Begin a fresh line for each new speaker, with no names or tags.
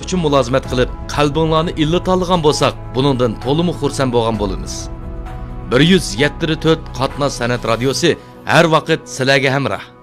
uchun mulozimat qilib, qalbinglarni illatolgan bo'lsak, buningdan to'liq xursand bo'lgan bo'lamiz. 107.4 Qatnoz san'at radiosi har vaqt sizlarga hamroh.